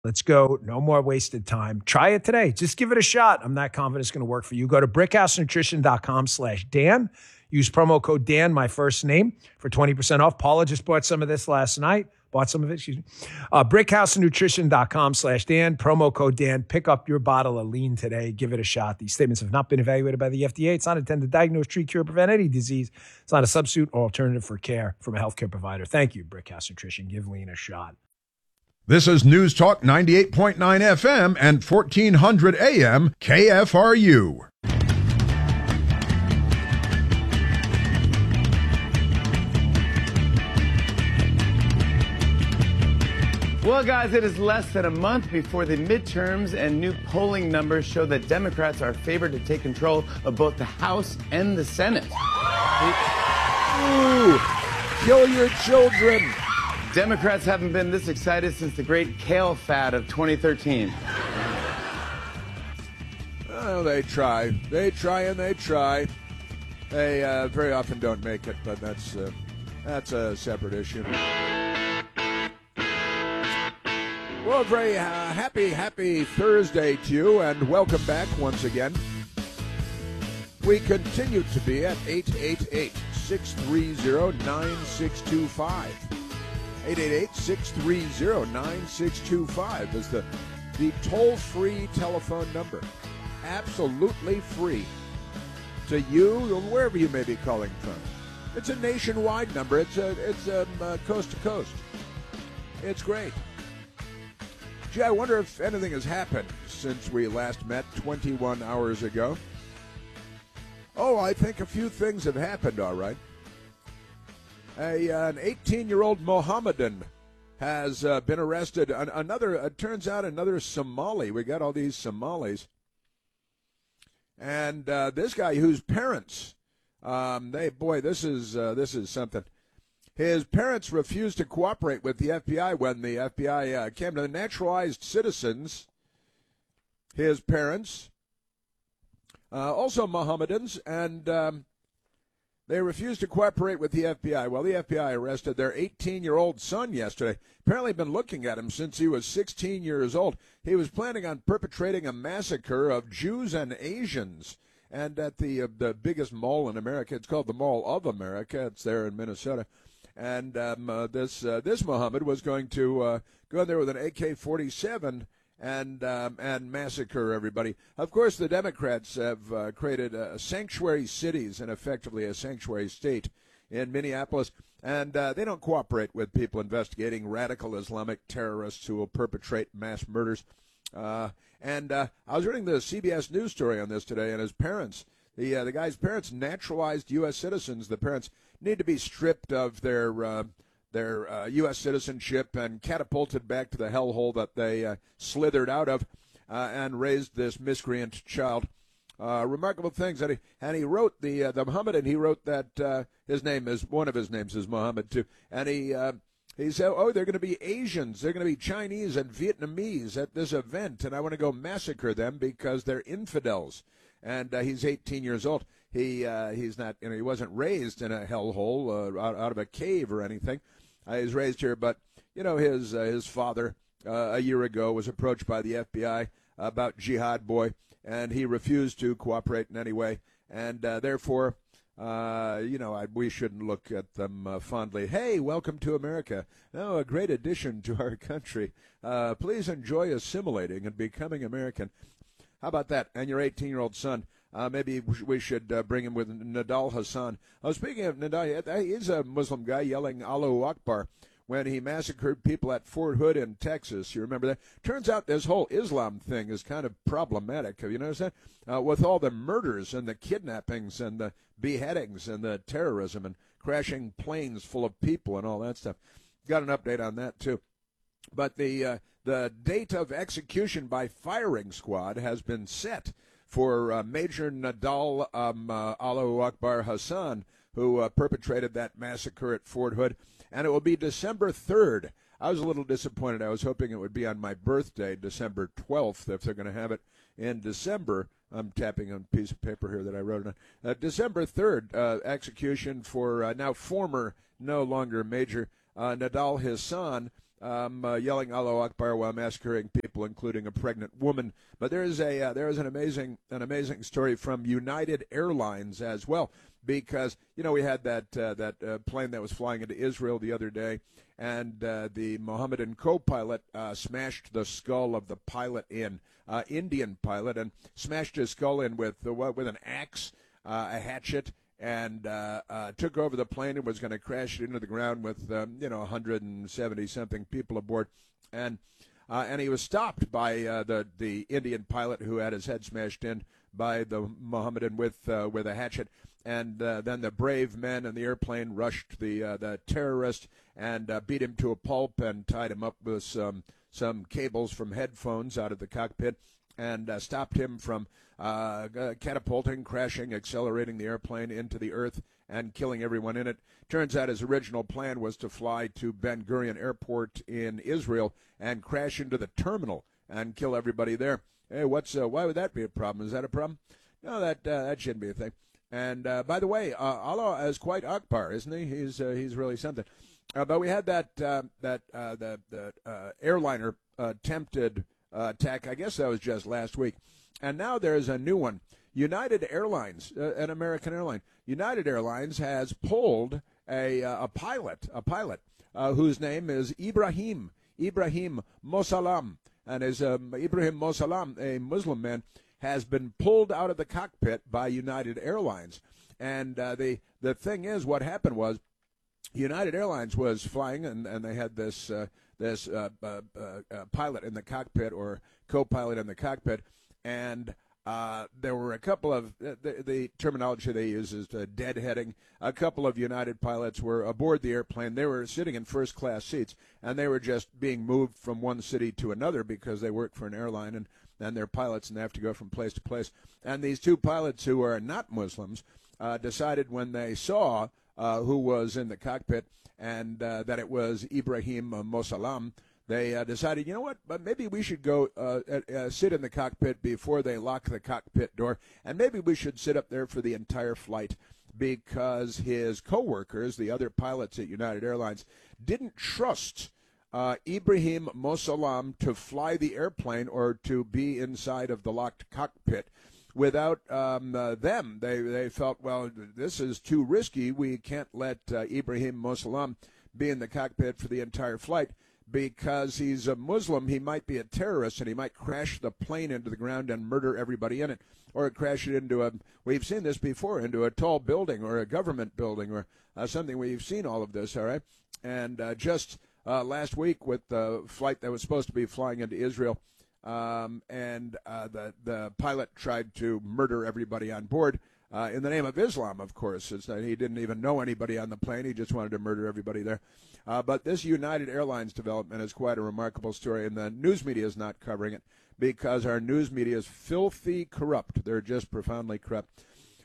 Let's go. No more wasted time. Try it today. Just give it a shot. I'm not confident it's going to work for you. Go to brickhousenutrition.com/Dan. Use promo code Dan, my first name, for 20% off. Paula just bought some of this last night. Bought some of it, excuse me. Brickhousenutrition.com/Dan. Promo code Dan. Pick up your bottle of lean today. Give it a shot. These statements have not been evaluated by the FDA. It's not intended to diagnose, treat, cure, prevent any disease. It's not a substitute or alternative for care from a healthcare provider. Thank you, Brickhouse Nutrition. Give lean a shot. This is News Talk 98.9 FM and 1400 AM KFRU. Well, guys, it is less than a month before the midterms, and new polling numbers show that Democrats are favored to take control of both the House and the Senate. Ooh, kill your children. Democrats haven't been this excited since the great kale fad of 2013. Oh, they try. They try and they try. They very often don't make it, but that's a separate issue. Well, very happy Thursday to you, and welcome back once again. We continue to be at 888-630-9625. 888-630-9625 is the toll-free telephone number. Absolutely free to you, wherever you may be calling from. It's a nationwide number. It's coast to coast. It's great. Gee, I wonder if anything has happened since we last met 21 hours ago. Oh, I think a few things have happened, all right. An 18-year-old Mohammedan has been arrested. It turns out another Somali. We got all these Somalis. And this guy whose parents, this is something. His parents refused to cooperate with the FBI when the FBI came to the naturalized citizens. His parents, also Mohammedans, and they refused to cooperate with the FBI. Well, the FBI arrested their 18-year-old son yesterday. Apparently been looking at him since he was 16 years old. He was planning on perpetrating a massacre of Jews and Asians. And at the biggest mall in America, it's called the Mall of America. It's there in Minnesota. And this Mohammed was going to go in there with an AK-47 and massacre everybody. Of course, the Democrats have created sanctuary cities and effectively a sanctuary state in Minneapolis, and they don't cooperate with people investigating radical Islamic terrorists who will perpetrate mass murders. I was reading the CBS News story on this today, and his parents, the guy's parents, naturalized U.S. citizens. The parents need to be stripped of their U.S. citizenship and catapulted back to the hellhole that they slithered out of and raised this miscreant child. Remarkable things. And he wrote, the Mohammedan, he wrote that one of his names is Mohammed too. And he said, they're going to be Asians, they're going to be Chinese and Vietnamese at this event, and I want to go massacre them because they're infidels. And he's 18 years old. He's not, he wasn't raised in a hellhole out of a cave or anything. He's raised here, but his father a year ago was approached by the FBI about Jihad Boy, and he refused to cooperate in any way, and therefore, we shouldn't look at them fondly. Hey, welcome to America. Oh, a great addition to our country. Please enjoy assimilating and becoming American. How about that? And your 18-year-old son. Maybe we should bring him with Nidal Hasan. Speaking of Nidal, he's a Muslim guy yelling Allahu Akbar when he massacred people at Fort Hood in Texas. You remember that? Turns out this whole Islam thing is kind of problematic. Have you noticed that? With all the murders and the kidnappings and the beheadings and the terrorism and crashing planes full of people and all that stuff. Got an update on that, too. But the date of execution by firing squad has been set for Major Nidal Allahu Akbar Hasan, who perpetrated that massacre at Fort Hood. And it will be December 3rd. I was a little disappointed. I was hoping it would be on my birthday, December 12th, if they're going to have it in December. I'm tapping on a piece of paper here that I wrote on. December 3rd, execution for now former, no longer Major Nidal Hasan. yelling Allahu Akbar while massacring people, including a pregnant woman. But there is an amazing story from United Airlines as well, because we had that plane that was flying into Israel the other day, and the Mohammedan co-pilot smashed the skull of the pilot Indian pilot, and smashed his skull in with an axe, a hatchet, and took over the plane and was going to crash it into the ground with 170 something people aboard, and he was stopped by the Indian pilot who had his head smashed in by the Mohammedan with a hatchet, and then the brave men in the airplane rushed the terrorist and beat him to a pulp and tied him up with some cables from headphones out of the cockpit, and stopped him from catapulting, crashing, accelerating the airplane into the earth and killing everyone in it. Turns out his original plan was to fly to Ben Gurion Airport in Israel and crash into the terminal and kill everybody there. Hey, why would that be a problem? Is that a problem? No, that shouldn't be a thing. And by the way, Allah is quite Akbar, isn't he? He's really something. But we had the airliner attempted attack. I guess that was just last week. And now there's a new one. United Airlines, an American airline. United Airlines has pulled a pilot whose name is Ibrahim Mosallam. And as Ibrahim Mosallam, a Muslim man, has been pulled out of the cockpit by United Airlines. And the thing is, what happened was United Airlines was flying, and they had this pilot in the cockpit, or co-pilot in the cockpit, and there were a couple of the terminology they use is deadheading. A couple of United pilots were aboard the airplane. They were sitting in first-class seats, and they were just being moved from one city to another because they work for an airline, and they're pilots, and they have to go from place to place. And these two pilots, who are not Muslims, decided when they saw who was in the cockpit and that it was Ibrahim Mosallam, they decided, you know what, but maybe we should go sit in the cockpit before they lock the cockpit door, and maybe we should sit up there for the entire flight, because his co-workers, the other pilots at United Airlines, didn't trust Ibrahim Mosallam to fly the airplane or to be inside of the locked cockpit without them. They felt, well, this is too risky. We can't let Ibrahim Mosallam be in the cockpit for the entire flight, because he's a Muslim. He might be a terrorist, and he might crash the plane into the ground and murder everybody in it, or crash it into we've seen this before, into a tall building or a government building or something. We've seen all of this, all right? And just last week with the flight that was supposed to be flying into Israel, and the pilot tried to murder everybody on board in the name of Islam, of course. He didn't even know anybody on the plane. He just wanted to murder everybody there. But this United Airlines development is quite a remarkable story, and the news media is not covering it because our news media is filthy corrupt. They're just profoundly corrupt.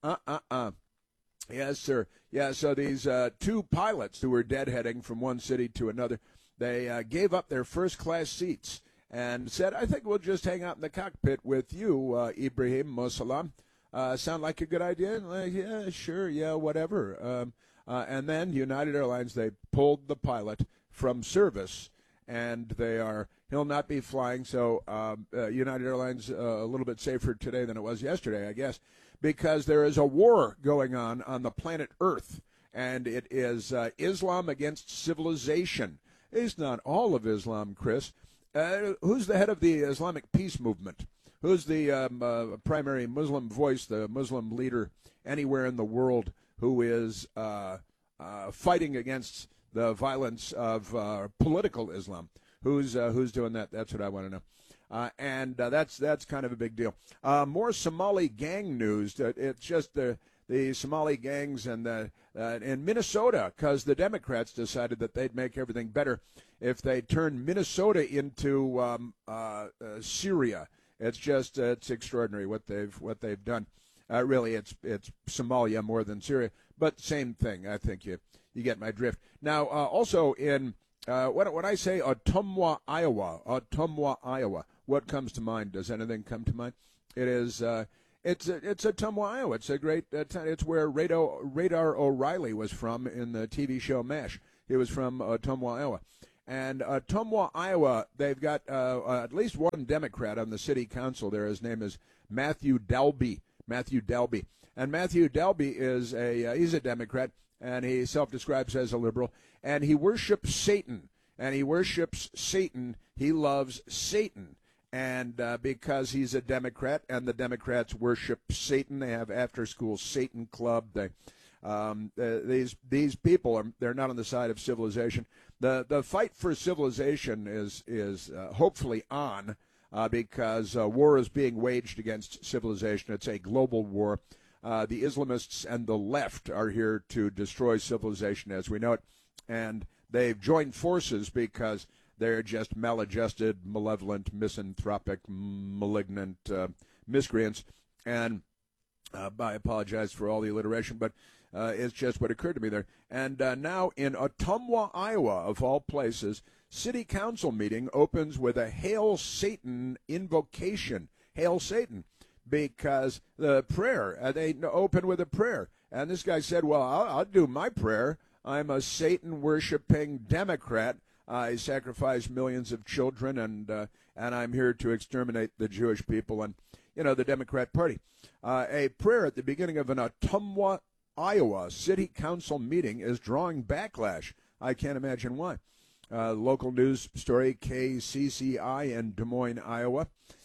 Yes, sir. Yeah, so these two pilots who were deadheading from one city to another, they gave up their first-class seats and said, I think we'll just hang out in the cockpit with you, Ibrahim Mosallam. Sound like a good idea? Like, yeah, sure, yeah, whatever. And then United Airlines, they pulled the pilot from service, and he'll not be flying. So United Airlines a little bit safer today than it was yesterday, I guess, because there is a war going on the planet Earth, and it is Islam against civilization. It's not all of Islam, Chris. Who's the head of the Islamic peace movement? Who's the primary Muslim voice, the Muslim leader anywhere in the world who is fighting against the violence of political Islam? Who's doing that? That's what I want to know. And that's kind of a big deal. More Somali gang news. It's just the Somali gangs and in Minnesota, because the Democrats decided that they'd make everything better if they turned Minnesota into Syria. It's extraordinary what they've done. Really, it's Somalia more than Syria, but same thing. I think you get my drift. Now, also in when I say Ottumwa, Iowa, what comes to mind? Does anything come to mind? It is. It's Ottumwa, Iowa. It's a great town. It's where Radar O'Reilly was from in the TV show MASH. He was from Ottumwa, Iowa. And Ottumwa, Iowa, they've got at least one Democrat on the city council there. His name is Matthew Dalby. And Matthew Dalby is he's a Democrat, and he self-describes as a liberal, and he worships Satan. He loves Satan. And because he's a Democrat and the Democrats worship Satan, they have after-school Satan club. These people they're not on the side of civilization. The fight for civilization is hopefully on because war is being waged against civilization. It's a global war. The Islamists and the left are here to destroy civilization as we know it, and they've joined forces because they're just maladjusted, malevolent, misanthropic, malignant miscreants. And I apologize for all the alliteration, but it's just what occurred to me there. And now in Ottumwa, Iowa, of all places, city council meeting opens with a Hail Satan invocation. Hail Satan. Because the prayer, they open with a prayer. And this guy said, well, I'll do my prayer. I'm a Satan-worshiping Democrat. I sacrifice millions of children, and I'm here to exterminate the Jewish people and, the Democrat Party. A prayer at the beginning of an Ottumwa, Iowa city council meeting is drawing backlash. I can't imagine why. Local news story, KCCI in Des Moines, Iowa.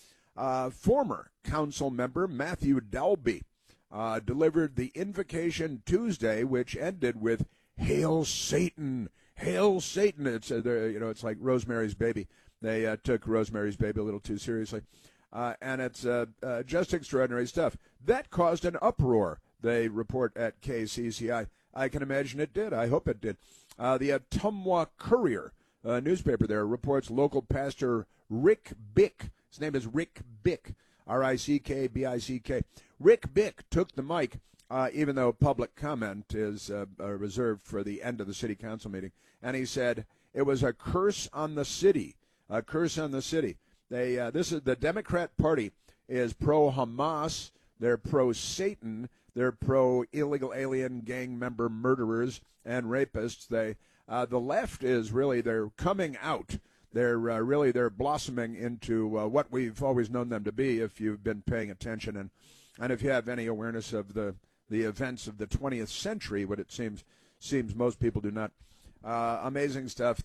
Former council member Matthew Dalby delivered the invocation Tuesday, which ended with "Hail Satan, Hail Satan." It's it's like Rosemary's Baby. They took Rosemary's Baby a little too seriously, and it's just extraordinary stuff. That caused an uproar. They report at KCCI. I can imagine it did. I hope it did. The Ottumwa Courier newspaper there reports local pastor Rick Bick. His name is Rick Bick, R-I-C-K-B-I-C-K. Rick Bick took the mic, even though public comment is reserved for the end of the city council meeting, and he said it was a curse on the city, a curse on the city. This is the Democrat Party is pro-Hamas, they're pro-Satan, they're pro-illegal alien gang member murderers and rapists. The left is really, they're coming out. They're blossoming into what we've always known them to be if you've been paying attention and if you have any awareness of the events of the 20th century, what it seems most people do not. Amazing stuff.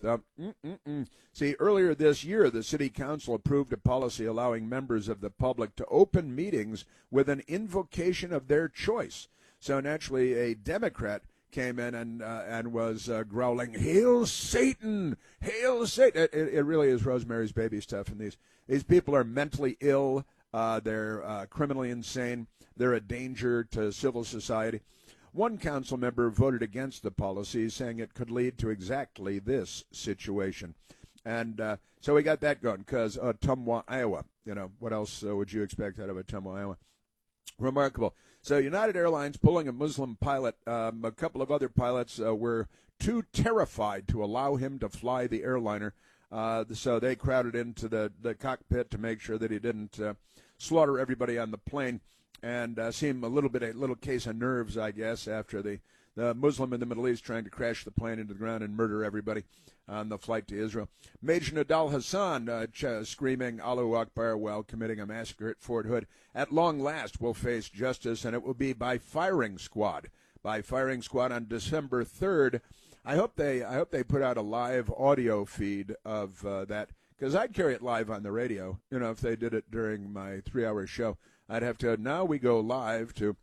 See, earlier this year, the city council approved a policy allowing members of the public to open meetings with an invocation of their choice. So naturally, a Democrat came in and was growling, "Hail Satan! Hail Satan!" It really is Rosemary's Baby stuff. And these people are mentally ill. They're criminally insane. They're a danger to civil society. One council member voted against the policy, saying it could lead to exactly this situation. And so we got that going because Ottumwa, Iowa. What else would you expect out of Ottumwa, Iowa? Remarkable. So United Airlines pulling a Muslim pilot. A couple of other pilots were too terrified to allow him to fly the airliner. So they crowded into the cockpit to make sure that he didn't slaughter everybody on the plane. And seemed a little case of nerves, I guess, after the Muslim in the Middle East trying to crash the plane into the ground and murder everybody on the flight to Israel. Major Nadal Hassan screaming Allahu Akbar while committing a massacre at Fort Hood. At long last will face justice, and it will be by firing squad. By firing squad on December 3rd. I hope they put out a live audio feed of that, because I'd carry it live on the radio. If they did it during my 3-hour show, I'd have to. Now we go live to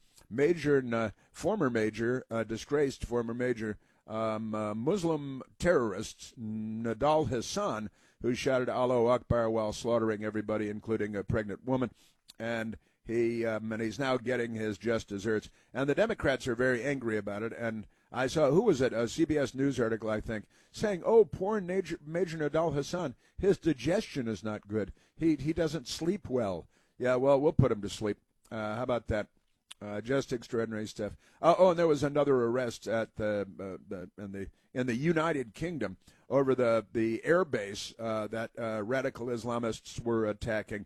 disgraced former major Muslim terrorist Nadal Hassan, who shouted Allahu Akbar while slaughtering everybody, including a pregnant woman. And he's now getting his just desserts. And the Democrats are very angry about it. And I saw, who was it, a CBS News article, I think, saying, oh, poor Major Nadal Hassan, his digestion is not good. He doesn't sleep well. Yeah, well, we'll put him to sleep. How about that? Just extraordinary stuff. And there was another arrest at in the United Kingdom over the air base that radical Islamists were attacking.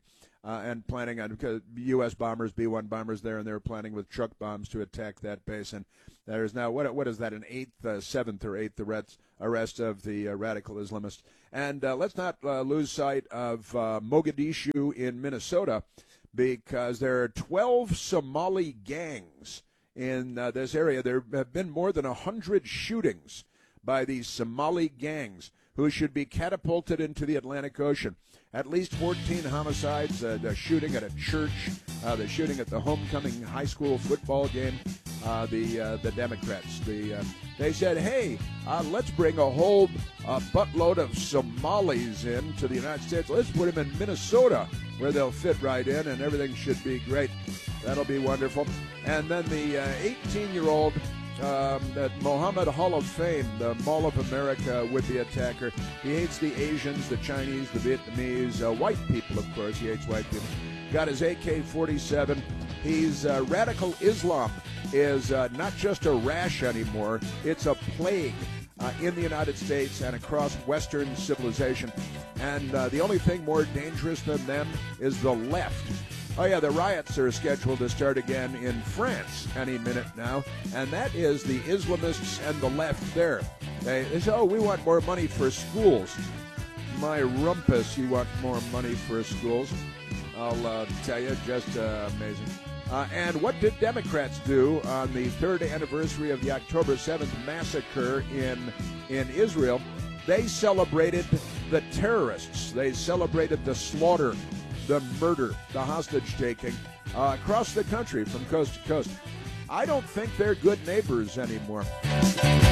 and planning on, because U.S. bombers, B-1 bombers there, and they were planning with truck bombs to attack that base. And there is now, what is that, an seventh or eighth arrest of the radical Islamists. And let's not lose sight of Mogadishu in Minnesota, because there are 12 Somali gangs in this area. There have been more than 100 shootings by these Somali gangs who should be catapulted into the Atlantic Ocean. At least 14 homicides, the shooting at a church, the shooting at the homecoming high school football game. The Democrats, they said, hey, let's bring a whole buttload of Somalis into the United States. Let's put them in Minnesota, where they'll fit right in, and everything should be great. That'll be wonderful. And then the 18-year-old that Mohammed Hall of Fame, the Mall of America would-be attacker. He hates the Asians, the Chinese, the Vietnamese, white people, of course. He hates white people. Got his AK-47. He's radical Islam is not just a rash anymore. It's a plague in the United States and across Western civilization. And the only thing more dangerous than them is the left. Oh, yeah, the riots are scheduled to start again in France any minute now, and that is the Islamists and the left there. They say, oh, we want more money for schools. My rumpus, you want more money for schools. I'll tell you, just amazing. And what did Democrats do on the third anniversary of the October 7th massacre in Israel? They celebrated the terrorists. They celebrated the slaughter, the murder, the hostage-taking across the country from coast to coast. I don't think they're good neighbors anymore.